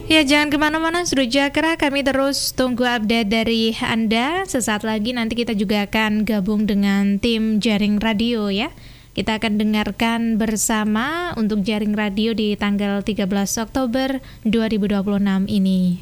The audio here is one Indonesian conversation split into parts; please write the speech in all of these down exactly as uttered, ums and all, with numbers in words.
Ya, jangan kemana-mana, Seru Jakra. Kami terus tunggu update dari Anda. Sesaat lagi nanti kita juga akan gabung dengan tim Jaring Radio ya. Kita akan dengarkan bersama untuk Jaring Radio di tanggal tiga belas Oktober dua ribu dua puluh enam ini.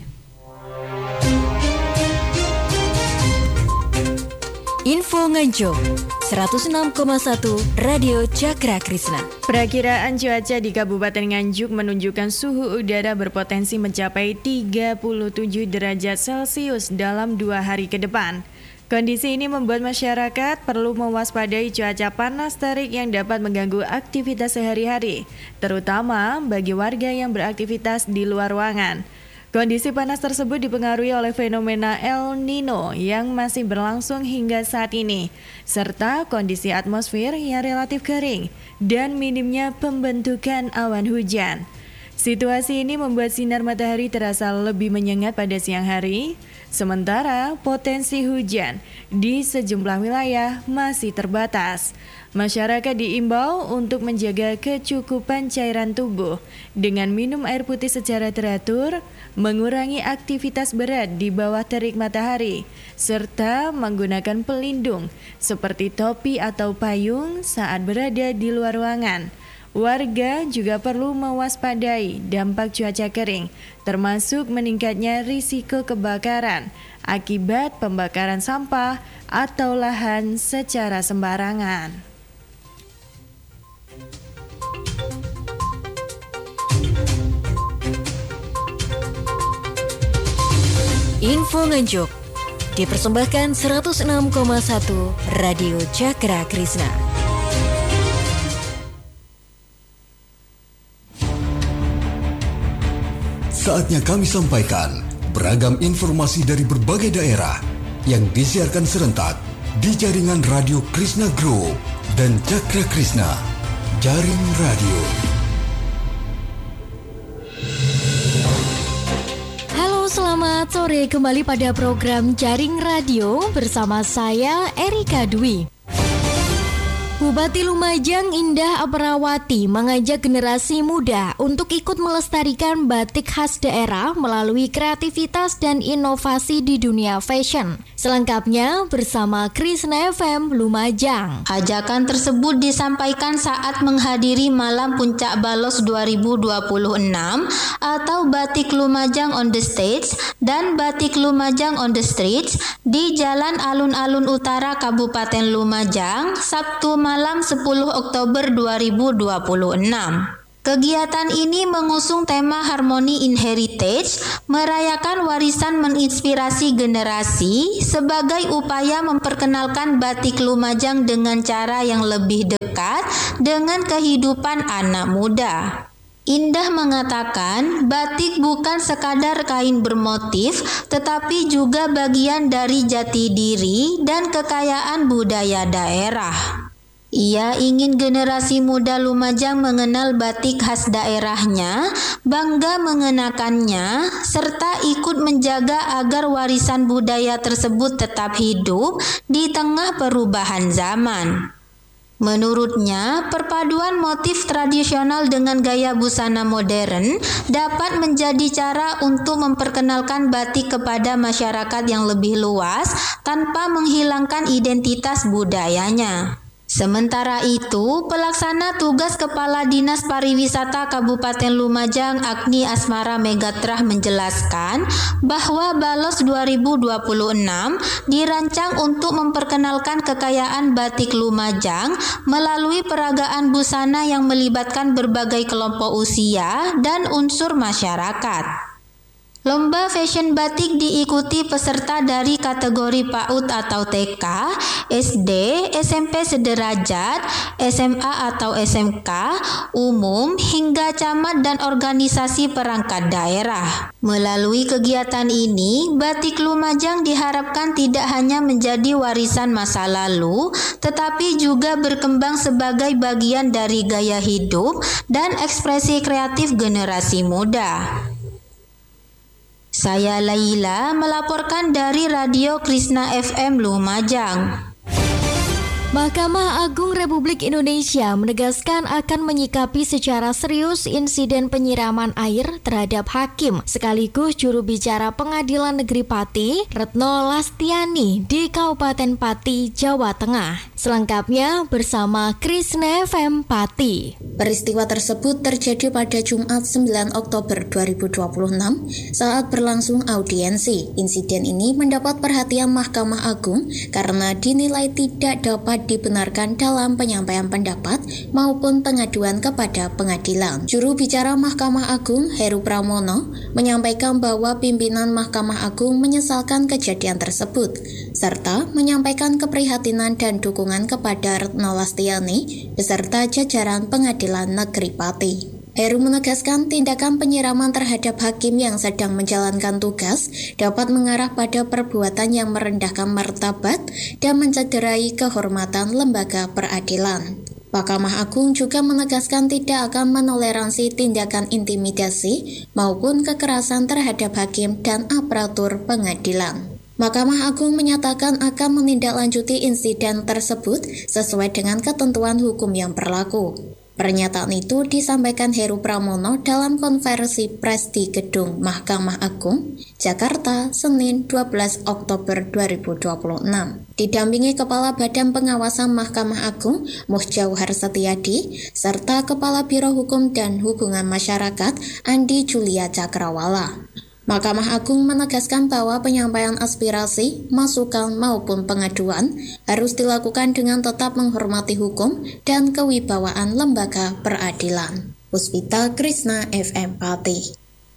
Info Nganjuk seratus enam koma satu Radio Cakra Krisna. Perakiraan cuaca di Kabupaten Nganjuk menunjukkan suhu udara berpotensi mencapai tiga puluh tujuh derajat Celcius dalam dua hari ke depan. Kondisi ini membuat masyarakat perlu mewaspadai cuaca panas terik yang dapat mengganggu aktivitas sehari-hari, terutama bagi warga yang beraktivitas di luar ruangan. Kondisi panas tersebut dipengaruhi oleh fenomena El Nino yang masih berlangsung hingga saat ini, serta kondisi atmosfer yang relatif kering dan minimnya pembentukan awan hujan. Situasi ini membuat sinar matahari terasa lebih menyengat pada siang hari, sementara potensi hujan di sejumlah wilayah masih terbatas. Masyarakat diimbau untuk menjaga kecukupan cairan tubuh dengan minum air putih secara teratur, mengurangi aktivitas berat di bawah terik matahari, serta menggunakan pelindung seperti topi atau payung saat berada di luar ruangan. Warga juga perlu mewaspadai dampak cuaca kering, termasuk meningkatnya risiko kebakaran akibat pembakaran sampah atau lahan secara sembarangan. Info Nganjuk dipersembahkan seratus enam koma satu Radio Cakra Krisna. Saatnya kami sampaikan beragam informasi dari berbagai daerah yang disiarkan serentak di jaringan Radio Krisna Group dan Cakra Krisna, Jaring Radio. Halo, selamat sore kembali pada program Jaring Radio bersama saya Erika Dwi. Bupati Lumajang Indah Aperawati mengajak generasi muda untuk ikut melestarikan batik khas daerah melalui kreativitas dan inovasi di dunia fashion. Selengkapnya bersama Krisna F M Lumajang. Ajakan tersebut disampaikan saat menghadiri Malam Puncak Balos dua ribu dua puluh enam atau Batik Lumajang on the Stage dan Batik Lumajang on the Streets di Jalan Alun-Alun Utara Kabupaten Lumajang, Sabtu malam sepuluh Oktober dua ribu dua puluh enam. Kegiatan ini mengusung tema Harmony in Heritage, merayakan warisan menginspirasi generasi sebagai upaya memperkenalkan batik Lumajang dengan cara yang lebih dekat dengan kehidupan anak muda. Indah mengatakan batik bukan sekadar kain bermotif, tetapi juga bagian dari jati diri dan kekayaan budaya daerah. Ia ingin generasi muda Lumajang mengenal batik khas daerahnya, bangga mengenakannya, serta ikut menjaga agar warisan budaya tersebut tetap hidup di tengah perubahan zaman. Menurutnya, perpaduan motif tradisional dengan gaya busana modern dapat menjadi cara untuk memperkenalkan batik kepada masyarakat yang lebih luas tanpa menghilangkan identitas budayanya. Sementara itu, pelaksana tugas Kepala Dinas Pariwisata Kabupaten Lumajang Agni Asmara Megatrah menjelaskan bahwa Balos dua ribu dua puluh enam dirancang untuk memperkenalkan kekayaan batik Lumajang melalui peragaan busana yang melibatkan berbagai kelompok usia dan unsur masyarakat. Lomba fashion batik diikuti peserta dari kategori PAUD atau T K, S D, S M P sederajat, S M A atau S M K, umum, hingga camat dan organisasi perangkat daerah. Melalui kegiatan ini, batik Lumajang diharapkan tidak hanya menjadi warisan masa lalu, tetapi juga berkembang sebagai bagian dari gaya hidup dan ekspresi kreatif generasi muda. Saya Laila melaporkan dari Radio Krisna F M Lumajang. Mahkamah Agung Republik Indonesia menegaskan akan menyikapi secara serius insiden penyiraman air terhadap hakim sekaligus juru bicara Pengadilan Negeri Pati, Retno Lastiani di Kabupaten Pati, Jawa Tengah. Selengkapnya bersama Krisna F M Pati. Peristiwa tersebut terjadi pada Jumat sembilan Oktober dua ribu dua puluh enam saat berlangsung audiensi. Insiden ini mendapat perhatian Mahkamah Agung karena dinilai tidak dapat dibenarkan dalam penyampaian pendapat maupun pengaduan kepada pengadilan. Juru bicara Mahkamah Agung, Heru Pramono, menyampaikan bahwa pimpinan Mahkamah Agung menyesalkan kejadian tersebut, serta menyampaikan keprihatinan dan dukungan kepada Retno Lastiani beserta jajaran Pengadilan Negeri Pati. Heru menegaskan tindakan penyiraman terhadap hakim yang sedang menjalankan tugas dapat mengarah pada perbuatan yang merendahkan martabat dan mencederai kehormatan lembaga peradilan. Mahkamah Agung juga menegaskan tidak akan menoleransi tindakan intimidasi maupun kekerasan terhadap hakim dan aparatur pengadilan. Mahkamah Agung menyatakan akan menindaklanjuti insiden tersebut sesuai dengan ketentuan hukum yang berlaku. Pernyataan itu disampaikan Heru Pramono dalam konferensi pers di Gedung Mahkamah Agung, Jakarta, Senin dua belas Oktober dua ribu dua puluh enam. Didampingi Kepala Badan Pengawasan Mahkamah Agung, Muhjauhar Setiadi, serta Kepala Biro Hukum dan Hubungan Masyarakat, Andi Julia Cakrawala. Mahkamah Agung menegaskan bahwa penyampaian aspirasi, masukan maupun pengaduan harus dilakukan dengan tetap menghormati hukum dan kewibawaan lembaga peradilan. Puspita Krisna F M Pati.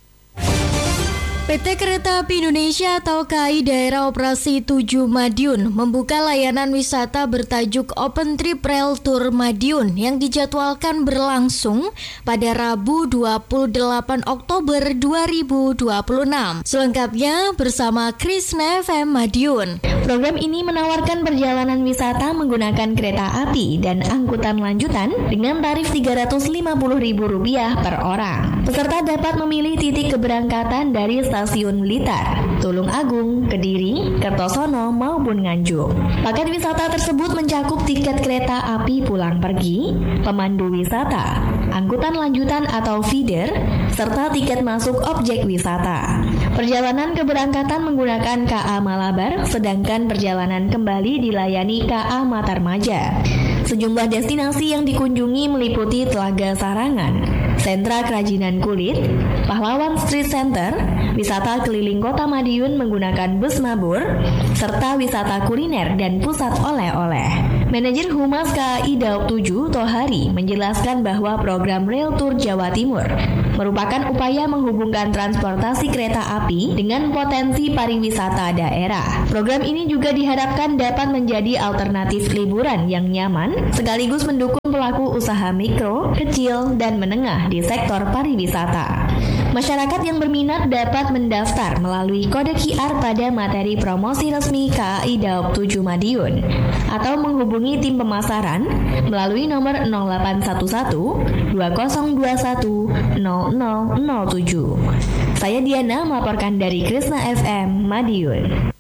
P T Kereta Api Indonesia atau K A I Daerah Operasi tujuh Madiun membuka layanan wisata bertajuk Open Trip Rail Tour Madiun yang dijadwalkan berlangsung pada Rabu dua puluh delapan Oktober dua ribu dua puluh enam. Selengkapnya bersama Krisna F M Madiun. Program ini menawarkan perjalanan wisata menggunakan kereta api dan angkutan lanjutan dengan tarif tiga ratus lima puluh ribu rupiah per orang. Peserta dapat memilih titik keberangkatan dari Stasiun Blitar, Tulung Agung, Kediri, Kertosono maupun Nganjuk. Paket wisata tersebut mencakup tiket kereta api pulang pergi, pemandu wisata, angkutan lanjutan atau feeder, serta tiket masuk objek wisata. Perjalanan keberangkatan menggunakan K A Malabar, sedangkan perjalanan kembali dilayani K A Matarmaja. Sejumlah destinasi yang dikunjungi meliputi Telaga Sarangan, Sentra Kerajinan Kulit, Pahlawan Street Center, wisata keliling Kota Madiun menggunakan bus mabur, serta wisata kuliner dan pusat oleh-oleh. Manajer Humas K A I Daob tujuh Tohari menjelaskan bahwa program Rail Tour Jawa Timur merupakan upaya menghubungkan transportasi kereta api dengan potensi pariwisata daerah. Program ini juga diharapkan dapat menjadi alternatif liburan yang nyaman sekaligus mendukung pelaku usaha mikro, kecil, dan menengah di sektor pariwisata. Masyarakat yang berminat dapat mendaftar melalui kode Q R pada materi promosi resmi K A I Daob tujuh Madiun atau menghubungi tim pemasaran melalui nomor nol delapan satu satu dua nol dua satu nol nol nol tujuh. Saya Diana melaporkan dari Krisna F M Madiun.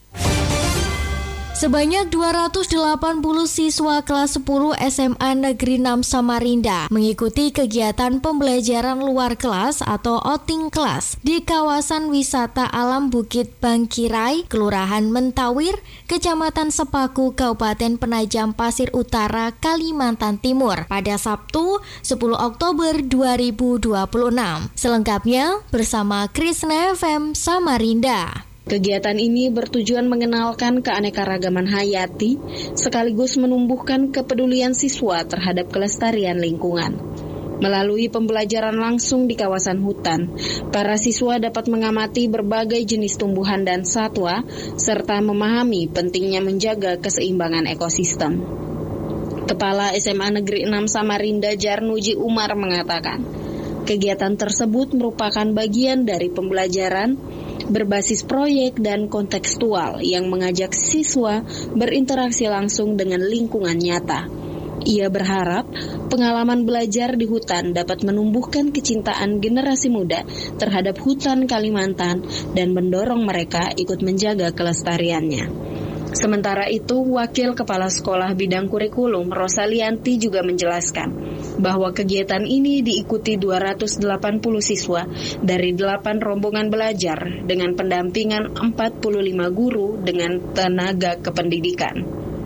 Sebanyak dua ratus delapan puluh siswa kelas sepuluh S M A Negeri enam Samarinda mengikuti kegiatan pembelajaran luar kelas atau outing kelas di kawasan wisata alam Bukit Bangkirai, Kelurahan Mentawir, Kecamatan Sepaku, Kabupaten Penajam Pasir Utara, Kalimantan Timur pada Sabtu sepuluh Oktober dua ribu dua puluh enam. Selengkapnya bersama Krisna F M Samarinda. Kegiatan ini bertujuan mengenalkan keanekaragaman hayati sekaligus menumbuhkan kepedulian siswa terhadap kelestarian lingkungan. Melalui pembelajaran langsung di kawasan hutan, para siswa dapat mengamati berbagai jenis tumbuhan dan satwa serta memahami pentingnya menjaga keseimbangan ekosistem. Kepala S M A Negeri enam Samarinda Jarnuji Umar mengatakan, kegiatan tersebut merupakan bagian dari pembelajaran berbasis proyek dan kontekstual yang mengajak siswa berinteraksi langsung dengan lingkungan nyata. Ia berharap pengalaman belajar di hutan dapat menumbuhkan kecintaan generasi muda terhadap hutan Kalimantan dan mendorong mereka ikut menjaga kelestariannya. Sementara itu, Wakil Kepala Sekolah Bidang Kurikulum Rosalianti juga menjelaskan bahwa kegiatan ini diikuti dua ratus delapan puluh siswa dari delapan rombongan belajar dengan pendampingan empat puluh lima guru dengan tenaga kependidikan.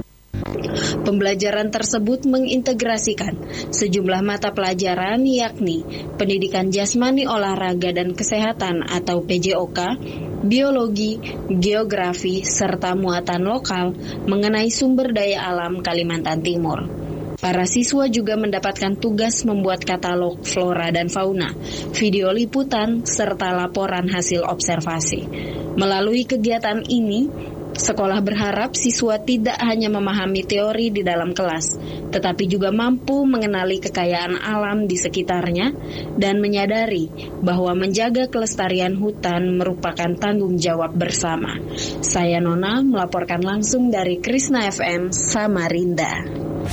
Pembelajaran tersebut mengintegrasikan sejumlah mata pelajaran yakni pendidikan jasmani, olahraga dan kesehatan atau P J O K, biologi, geografi, serta muatan lokal mengenai sumber daya alam Kalimantan Timur. Para siswa juga mendapatkan tugas membuat katalog flora dan fauna, video liputan, serta laporan hasil observasi. Melalui kegiatan ini, sekolah berharap siswa tidak hanya memahami teori di dalam kelas, tetapi juga mampu mengenali kekayaan alam di sekitarnya dan menyadari bahwa menjaga kelestarian hutan merupakan tanggung jawab bersama. Saya Nona melaporkan langsung dari Krishna F M Samarinda.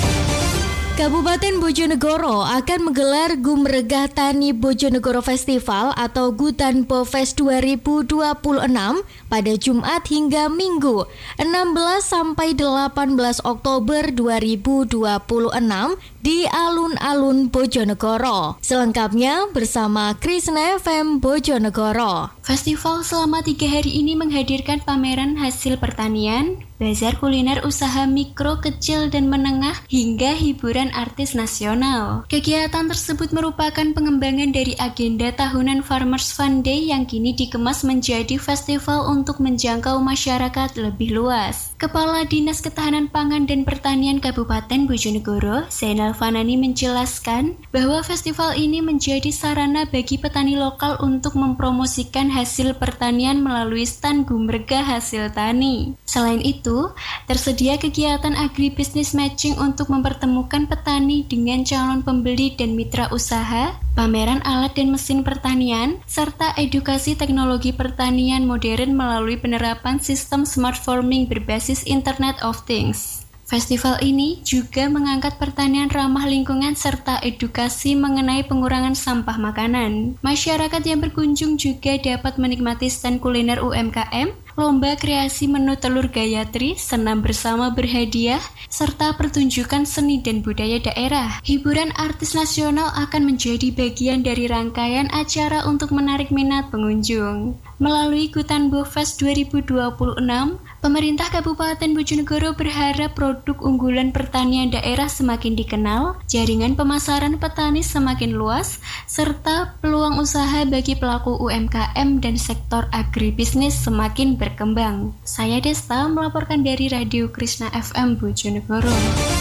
Kabupaten Bojonegoro akan menggelar Gumregah Tani Bojonegoro Festival atau Gutanbofest dua ribu dua puluh enam pada Jumat hingga Minggu enam belas sampai delapan belas Oktober dua ribu dua puluh enam di alun-alun Bojonegoro. Selengkapnya bersama Krishna F M Bojonegoro. Festival selama tiga hari ini menghadirkan pameran hasil pertanian, bazar kuliner usaha mikro, kecil, dan menengah, hingga hiburan artis nasional. Kegiatan tersebut merupakan pengembangan dari agenda tahunan Farmers Fun Day yang kini dikemas menjadi festival untuk menjangkau masyarakat lebih luas. Kepala Dinas Ketahanan Pangan dan Pertanian Kabupaten Bojonegoro, Zainal Fanani, menjelaskan bahwa festival ini menjadi sarana bagi petani lokal untuk mempromosikan hasil pertanian melalui stand Gumregah Hasil Tani. Selain itu, tersedia kegiatan agribisnis matching untuk mempertemukan petani dengan calon pembeli dan mitra usaha, pameran alat dan mesin pertanian, serta edukasi teknologi pertanian modern melalui penerapan sistem smart farming berbasis Internet of Things. Festival ini juga mengangkat pertanian ramah lingkungan serta edukasi mengenai pengurangan sampah makanan. Masyarakat yang berkunjung juga dapat menikmati stand kuliner U M K M, lomba kreasi menu telur Gayatri, senam bersama berhadiah, serta pertunjukan seni dan budaya daerah. Hiburan artis nasional akan menjadi bagian dari rangkaian acara untuk menarik minat pengunjung. Melalui Gutanbofest dua ribu dua puluh enam, pemerintah Kabupaten Bojonegoro berharap produk unggulan pertanian daerah semakin dikenal, jaringan pemasaran petani semakin luas, serta peluang usaha bagi pelaku U M K M dan sektor agribisnis semakin berkembang. Saya Desta melaporkan dari Radio Krishna F M Bojonegoro.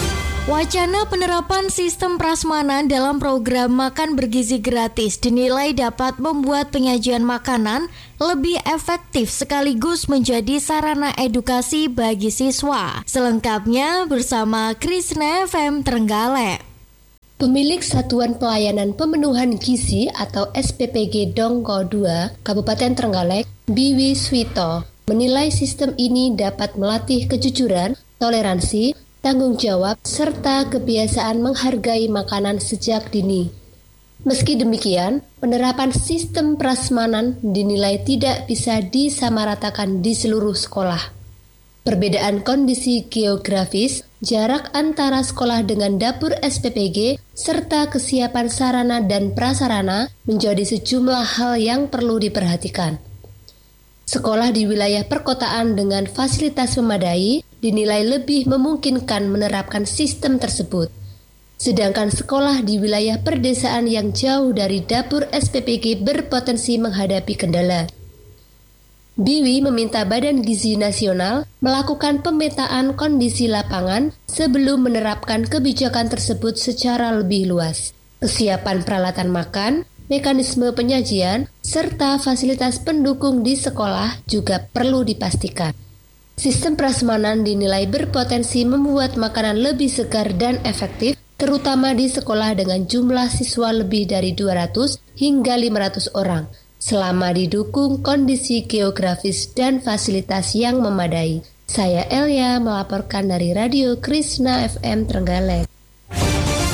Wacana penerapan sistem prasmanan dalam program makan bergizi gratis dinilai dapat membuat penyajian makanan lebih efektif sekaligus menjadi sarana edukasi bagi siswa. Selengkapnya bersama Krishna F M Trenggalek. Pemilik Satuan Pelayanan Pemenuhan Gizi atau S P P G Dongko dua, Kabupaten Trenggalek, Biwi Swito, menilai sistem ini dapat melatih kejujuran, toleransi, tanggung jawab, serta kebiasaan menghargai makanan sejak dini. Meski demikian, penerapan sistem prasmanan dinilai tidak bisa disamaratakan di seluruh sekolah. Perbedaan kondisi geografis, jarak antara sekolah dengan dapur S P P G, serta kesiapan sarana dan prasarana menjadi sejumlah hal yang perlu diperhatikan. Sekolah di wilayah perkotaan dengan fasilitas memadai dinilai lebih memungkinkan menerapkan sistem tersebut. Sedangkan sekolah di wilayah perdesaan yang jauh dari dapur S P P G berpotensi menghadapi kendala. Biwi meminta Badan Gizi Nasional melakukan pemetaan kondisi lapangan sebelum menerapkan kebijakan tersebut secara lebih luas. Kesiapan peralatan makan, mekanisme penyajian, serta fasilitas pendukung di sekolah juga perlu dipastikan. Sistem prasmanan dinilai berpotensi membuat makanan lebih segar dan efektif, terutama di sekolah dengan jumlah siswa lebih dari dua ratus hingga lima ratus orang, selama didukung kondisi geografis dan fasilitas yang memadai. Saya Elia melaporkan dari Radio Krishna F M Trenggalek.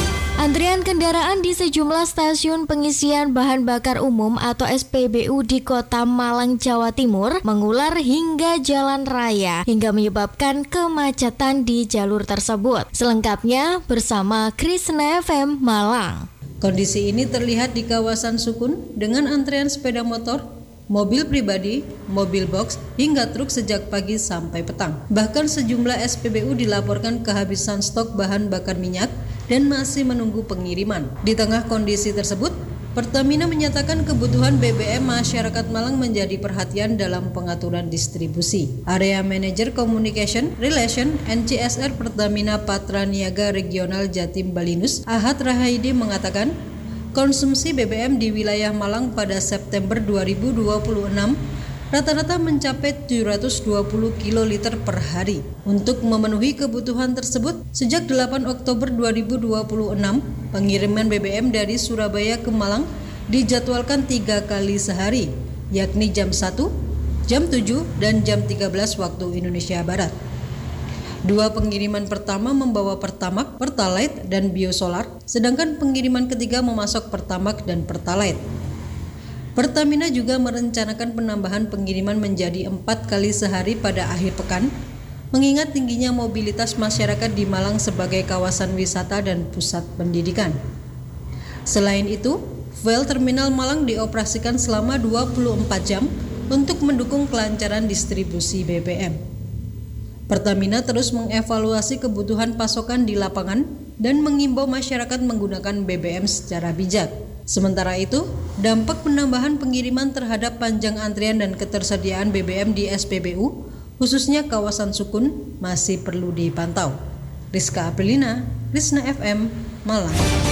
Antrian kendaraan di sejumlah stasiun pengisian bahan bakar umum atau S P B U di Kota Malang, Jawa Timur mengular hingga jalan raya hingga menyebabkan kemacetan di jalur tersebut. Selengkapnya bersama Krisna F M Malang. Kondisi ini terlihat di kawasan Sukun dengan antrean sepeda motor, mobil pribadi, mobil box, hingga truk sejak pagi sampai petang. Bahkan sejumlah S P B U dilaporkan kehabisan stok bahan bakar minyak dan masih menunggu pengiriman. Di tengah kondisi tersebut, Pertamina menyatakan kebutuhan B B M masyarakat Malang menjadi perhatian dalam pengaturan distribusi. Area Manager Communication Relation N C S R Pertamina Patra Niaga Regional Jatim Balinus, Ahad Rahaidi mengatakan, konsumsi B B M di wilayah Malang pada September dua ribu dua puluh enam rata-rata mencapai tujuh ratus dua puluh kiloliter per hari. Untuk memenuhi kebutuhan tersebut, sejak delapan Oktober dua ribu dua puluh enam, pengiriman B B M dari Surabaya ke Malang dijadwalkan tiga kali sehari, yakni jam satu, jam tujuh, dan jam tiga belas waktu Indonesia Barat. Dua pengiriman pertama membawa Pertamax, Pertalite, dan Biosolar, sedangkan pengiriman ketiga memasok Pertamax dan Pertalite. Pertamina juga merencanakan penambahan pengiriman menjadi empat kali sehari pada akhir pekan, mengingat tingginya mobilitas masyarakat di Malang sebagai kawasan wisata dan pusat pendidikan. Selain itu, Fuel Terminal Malang dioperasikan selama dua puluh empat jam untuk mendukung kelancaran distribusi B B M. Pertamina terus mengevaluasi kebutuhan pasokan di lapangan dan mengimbau masyarakat menggunakan B B M secara bijak. Sementara itu, dampak penambahan pengiriman terhadap panjang antrian dan ketersediaan B B M di S P B U, khususnya kawasan Sukun, masih perlu dipantau. Rizka Aprilina, Krisna F M, Malang.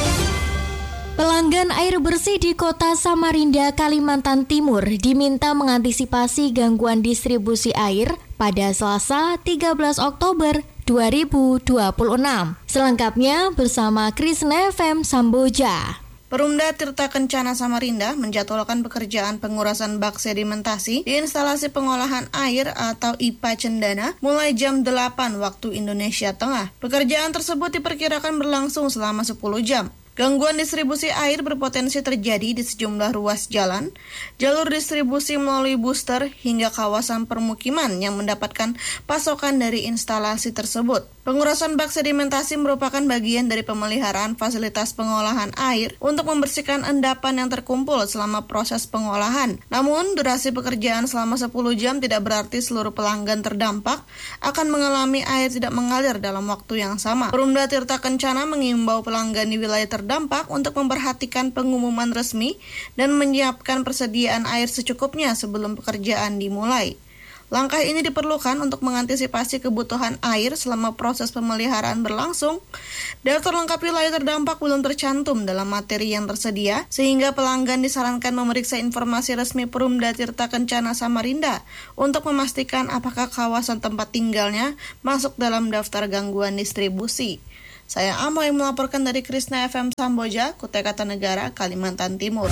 Pelanggan air bersih di Kota Samarinda, Kalimantan Timur diminta mengantisipasi gangguan distribusi air pada Selasa tiga belas Oktober dua ribu dua puluh enam. Selengkapnya bersama Krisna F M Samboja. Perumda Tirta Kencana Samarinda menjadwalkan pekerjaan pengurasan bak sedimentasi di instalasi pengolahan air atau I P A Cendana mulai jam delapan waktu Indonesia Tengah. Pekerjaan tersebut diperkirakan berlangsung selama sepuluh jam. Gangguan distribusi air berpotensi terjadi di sejumlah ruas jalan, jalur distribusi melalui booster hingga kawasan permukiman yang mendapatkan pasokan dari instalasi tersebut. Pengurasan bak sedimentasi merupakan bagian dari pemeliharaan fasilitas pengolahan air untuk membersihkan endapan yang terkumpul selama proses pengolahan. Namun, durasi pekerjaan selama sepuluh jam tidak berarti seluruh pelanggan terdampak akan mengalami air tidak mengalir dalam waktu yang sama. Perumda Tirta Kencana mengimbau pelanggan di wilayah terdampak untuk memperhatikan pengumuman resmi dan menyiapkan persediaan air secukupnya sebelum pekerjaan dimulai. Langkah ini diperlukan untuk mengantisipasi kebutuhan air selama proses pemeliharaan berlangsung. Daftar lengkap wilayah terdampak belum tercantum dalam materi yang tersedia, sehingga pelanggan disarankan memeriksa informasi resmi Perumda Tirta Kencana Samarinda untuk memastikan apakah kawasan tempat tinggalnya masuk dalam daftar gangguan distribusi. Saya Amoy melaporkan dari Krisna F M Samboja, Kutai Kartanegara, Kalimantan Timur.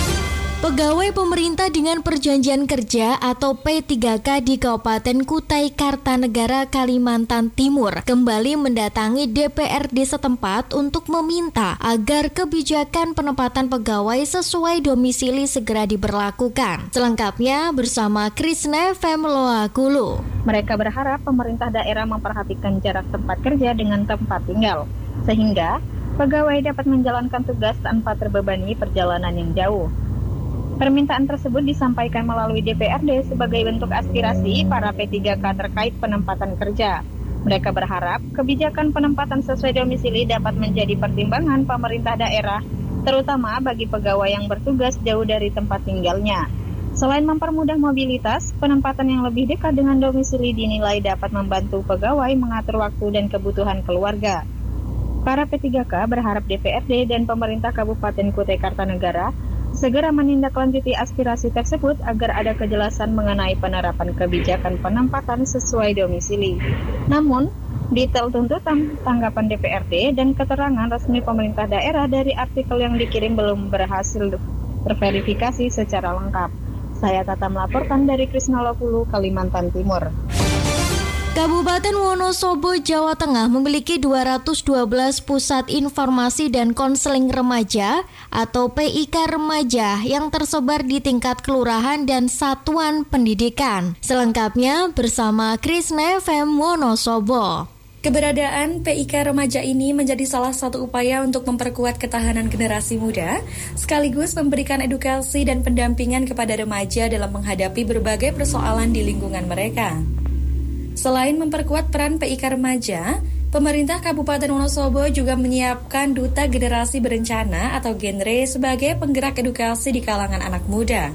Pegawai pemerintah dengan perjanjian kerja atau P tiga K di Kabupaten Kutai Kartanegara, Kalimantan Timur kembali mendatangi D P R D setempat untuk meminta agar kebijakan penempatan pegawai sesuai domisili segera diberlakukan. Selengkapnya bersama Krisna F M Loakulu. Mereka berharap pemerintah daerah memperhatikan jarak tempat kerja dengan tempat tinggal, sehingga pegawai dapat menjalankan tugas tanpa terbebani perjalanan yang jauh. Permintaan tersebut disampaikan melalui D P R D sebagai bentuk aspirasi para P tiga K terkait penempatan kerja. Mereka berharap kebijakan penempatan sesuai domisili dapat menjadi pertimbangan pemerintah daerah, terutama bagi pegawai yang bertugas jauh dari tempat tinggalnya. Selain mempermudah mobilitas, penempatan yang lebih dekat dengan domisili dinilai dapat membantu pegawai mengatur waktu dan kebutuhan keluarga. Para P tiga K berharap D P R D dan pemerintah Kabupaten Kutai Kartanegara segera menindaklanjuti aspirasi tersebut agar ada kejelasan mengenai penerapan kebijakan penempatan sesuai domisili. Namun, detail tuntutan, tanggapan D P R D, dan keterangan resmi pemerintah daerah dari artikel yang dikirim belum berhasil terverifikasi secara lengkap. Saya Tata melaporkan dari Krisna Lokulu, Kalimantan Timur. Kabupaten Wonosobo, Jawa Tengah memiliki dua ratus dua belas pusat informasi dan konseling remaja atau P I K remaja yang tersebar di tingkat kelurahan dan satuan pendidikan. Selengkapnya bersama Krisna F M Wonosobo. Keberadaan P I K remaja ini menjadi salah satu upaya untuk memperkuat ketahanan generasi muda, sekaligus memberikan edukasi dan pendampingan kepada remaja dalam menghadapi berbagai persoalan di lingkungan mereka. Selain memperkuat peran P I K remaja, pemerintah Kabupaten Wonosobo juga menyiapkan Duta Generasi Berencana atau Genre sebagai penggerak edukasi di kalangan anak muda.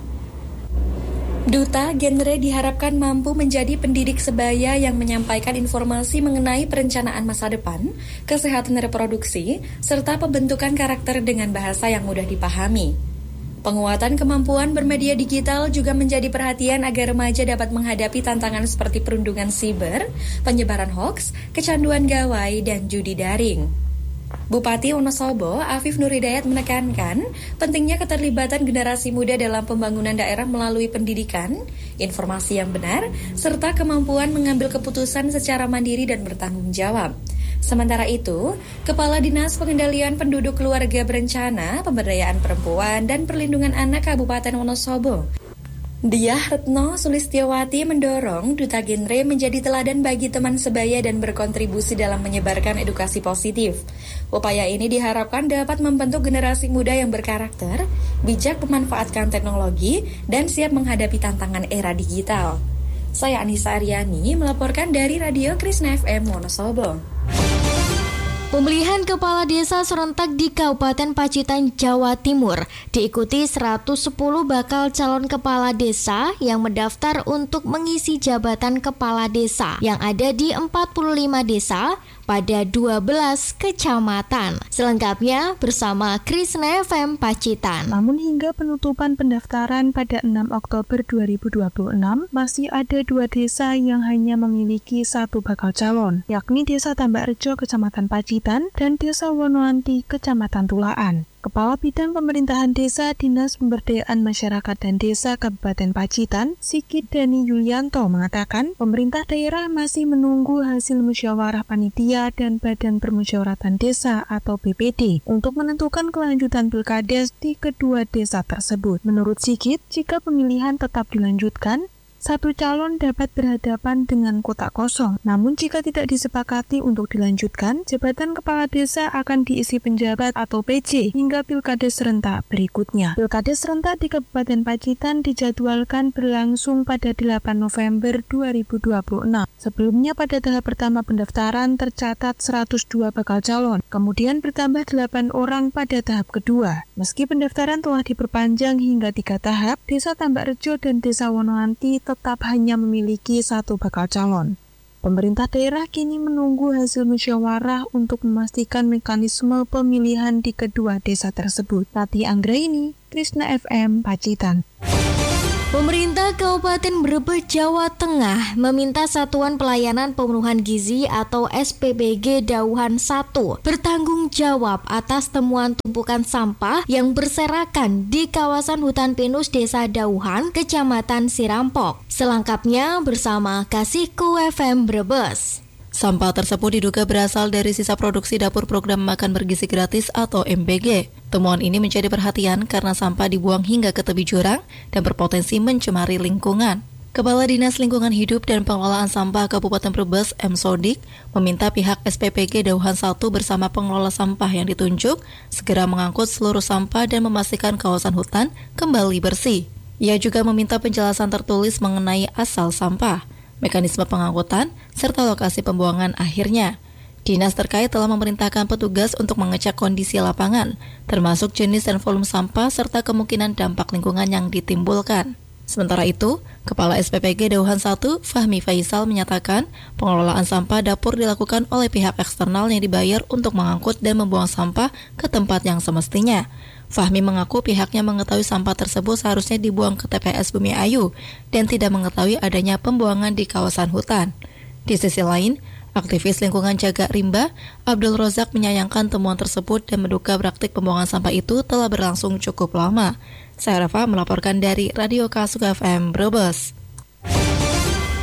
Duta Genre diharapkan mampu menjadi pendidik sebaya yang menyampaikan informasi mengenai perencanaan masa depan, kesehatan reproduksi, serta pembentukan karakter dengan bahasa yang mudah dipahami. Penguatan kemampuan bermedia digital juga menjadi perhatian agar remaja dapat menghadapi tantangan seperti perundungan siber, penyebaran hoaks, kecanduan gawai, dan judi daring. Bupati Wonosobo, Afif Nur Hidayat menekankan pentingnya keterlibatan generasi muda dalam pembangunan daerah melalui pendidikan, informasi yang benar, serta kemampuan mengambil keputusan secara mandiri dan bertanggung jawab. Sementara itu, Kepala Dinas Pengendalian Penduduk Keluarga Berencana, Pemberdayaan Perempuan, dan Perlindungan Anak Kabupaten Wonosobo, Diah Retno Sulistiawati mendorong Duta Genre menjadi teladan bagi teman sebaya dan berkontribusi dalam menyebarkan edukasi positif. Upaya ini diharapkan dapat membentuk generasi muda yang berkarakter, bijak memanfaatkan teknologi, dan siap menghadapi tantangan era digital. Saya Anissa Aryani melaporkan dari Radio Krisna F M Wonosobo. Pemilihan kepala desa serentak di Kabupaten Pacitan, Jawa Timur diikuti seratus sepuluh bakal calon kepala desa yang mendaftar untuk mengisi jabatan kepala desa yang ada di empat puluh lima desa pada dua belas kecamatan. Selengkapnya bersama Krisna F M Pacitan. Namun hingga penutupan pendaftaran pada enam Oktober dua ribu dua puluh enam, masih ada dua desa yang hanya memiliki satu bakal calon, yakni Desa Tambak Rejo, Kecamatan Pacitan, dan Desa Wonoanti, Kecamatan Tulaan. Kepala Bidang Pemerintahan Desa Dinas Pemberdayaan Masyarakat dan Desa Kabupaten Pacitan, Sigit Dani Yulianto mengatakan, pemerintah daerah masih menunggu hasil musyawarah panitia dan Badan Permusyawaratan Desa atau B P D untuk menentukan kelanjutan pilkades di kedua desa tersebut. Menurut Sigit, jika pemilihan tetap dilanjutkan, satu calon dapat berhadapan dengan kotak kosong. Namun jika tidak disepakati untuk dilanjutkan, jabatan kepala desa akan diisi penjabat atau P J hingga pilkades serentak berikutnya. Pilkades serentak di Kabupaten Pacitan dijadwalkan berlangsung pada delapan November dua ribu dua puluh enam. Sebelumnya pada tahap pertama pendaftaran tercatat seratus dua bakal calon, kemudian bertambah delapan orang pada tahap kedua. Meski pendaftaran telah diperpanjang hingga tiga tahap, Desa Tambak Rejo dan Desa Wonoanti tetap hanya memiliki satu bakal calon. Pemerintah daerah kini menunggu hasil musyawarah untuk memastikan mekanisme pemilihan di kedua desa tersebut. Tati Anggraini, Krisna F M Pacitan. Pemerintah Kabupaten Brebes, Jawa Tengah meminta Satuan Pelayanan Pemenuhan Gizi atau S P P G Dauhan satu bertanggung jawab atas temuan tumpukan sampah yang berserakan di kawasan hutan pinus Desa Dauhan, Kecamatan Sirampok. Selengkapnya bersama Kasihku F M Brebes. Sampah tersebut diduga berasal dari sisa produksi dapur program makan bergizi gratis atau M B G. Temuan ini menjadi perhatian karena sampah dibuang hingga ke tepi jurang dan berpotensi mencemari lingkungan. Kepala Dinas Lingkungan Hidup dan Pengelolaan Sampah Kabupaten Brebes, M. Sodik, meminta pihak S P P G Dauhan satu bersama pengelola sampah yang ditunjuk segera mengangkut seluruh sampah dan memastikan kawasan hutan kembali bersih. Ia juga meminta penjelasan tertulis mengenai asal sampah, mekanisme pengangkutan, serta lokasi pembuangan akhirnya. Dinas terkait telah memerintahkan petugas untuk mengecek kondisi lapangan, termasuk jenis dan volume sampah serta kemungkinan dampak lingkungan yang ditimbulkan. Sementara itu, Kepala S P P G Dauhan satu, Fahmi Faisal menyatakan pengelolaan sampah dapur dilakukan oleh pihak eksternal yang dibayar untuk mengangkut dan membuang sampah ke tempat yang semestinya. Fahmi mengaku pihaknya mengetahui sampah tersebut seharusnya dibuang ke T P S Bumi Ayu dan tidak mengetahui adanya pembuangan di kawasan hutan. Di sisi lain, aktivis lingkungan Jaga Rimba, Abdul Rozak menyayangkan temuan tersebut dan menduga praktik pembuangan sampah itu telah berlangsung cukup lama. Saya Rafa melaporkan dari Radio Kasihku F M Brebes.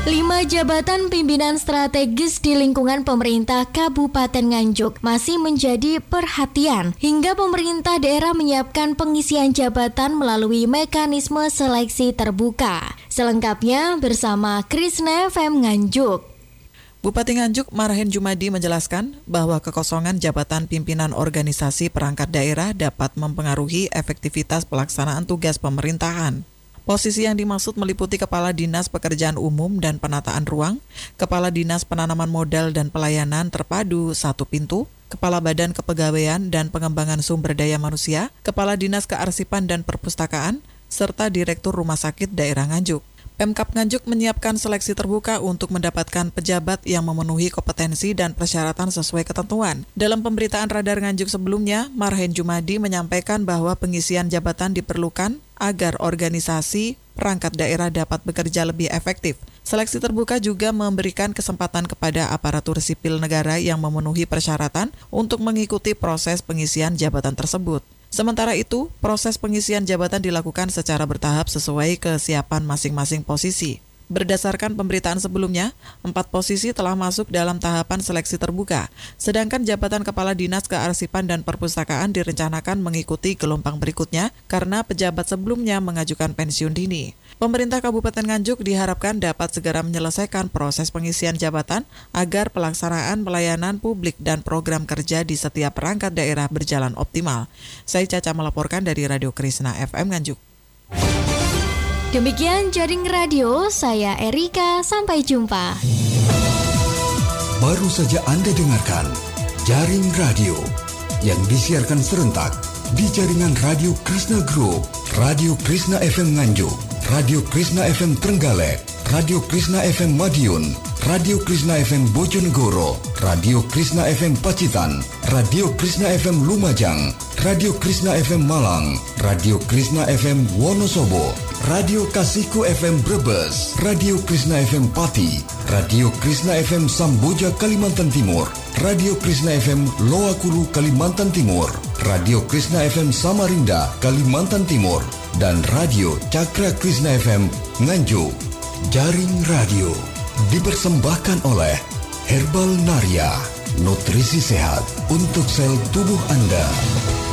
Lima jabatan pimpinan strategis di lingkungan pemerintah Kabupaten Nganjuk masih menjadi perhatian hingga pemerintah daerah menyiapkan pengisian jabatan melalui mekanisme seleksi terbuka. Selengkapnya bersama Krisna F M Nganjuk. Bupati Nganjuk Marhen Jumadi menjelaskan bahwa kekosongan jabatan pimpinan organisasi perangkat daerah dapat mempengaruhi efektivitas pelaksanaan tugas pemerintahan. Posisi yang dimaksud meliputi Kepala Dinas Pekerjaan Umum dan Penataan Ruang, Kepala Dinas Penanaman Modal dan Pelayanan Terpadu Satu Pintu, Kepala Badan Kepegawaian dan Pengembangan Sumber Daya Manusia, Kepala Dinas Kearsipan dan Perpustakaan, serta Direktur Rumah Sakit Daerah Nganjuk. Pemkab Nganjuk menyiapkan seleksi terbuka untuk mendapatkan pejabat yang memenuhi kompetensi dan persyaratan sesuai ketentuan. Dalam pemberitaan Radar Nganjuk sebelumnya, Marhen Jumadi menyampaikan bahwa pengisian jabatan diperlukan agar organisasi perangkat daerah dapat bekerja lebih efektif. Seleksi terbuka juga memberikan kesempatan kepada aparatur sipil negara yang memenuhi persyaratan untuk mengikuti proses pengisian jabatan tersebut. Sementara itu, proses pengisian jabatan dilakukan secara bertahap sesuai kesiapan masing-masing posisi. Berdasarkan pemberitaan sebelumnya, empat posisi telah masuk dalam tahapan seleksi terbuka, sedangkan jabatan Kepala Dinas Kearsipan dan Perpustakaan direncanakan mengikuti gelombang berikutnya karena pejabat sebelumnya mengajukan pensiun dini. Pemerintah Kabupaten Nganjuk diharapkan dapat segera menyelesaikan proses pengisian jabatan agar pelaksanaan pelayanan publik dan program kerja di setiap perangkat daerah berjalan optimal. Saya Caca melaporkan dari Radio Krisna F M Nganjuk. Demikian Jaring Radio, saya Erika, sampai jumpa. Baru saja Anda dengarkan Jaring Radio yang disiarkan serentak di jaringan Radio Krisna Group, Radio Krisna F M Nganjuk, Radio Krisna F M Trenggalek, Radio Krisna F M Madiun, Radio Krisna F M Bojonegoro, Radio Krisna F M Pacitan, Radio Krisna F M Lumajang, Radio Krisna F M Malang, Radio Krisna F M Wonosobo, Radio Kasihku F M Brebes, Radio Krisna F M Pati, Radio Krisna F M Samboja Kalimantan Timur, Radio Krisna F M Loakulu Kalimantan Timur, Radio Krisna F M Samarinda Kalimantan Timur, dan Radio Cakra Krisna F M Nganjuk. Jaring Radio dipersembahkan oleh Herbal Naria, nutrisi sehat untuk sel tubuh Anda.